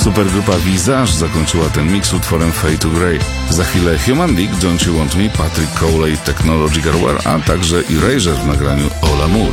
Supergrupa Visage zakończyła ten mix utworem Fade to Grey. Za chwilę Human League, Don't You Want Me, Patrick Cowley, Technology Girl, a także Erasure w nagraniu All Amour.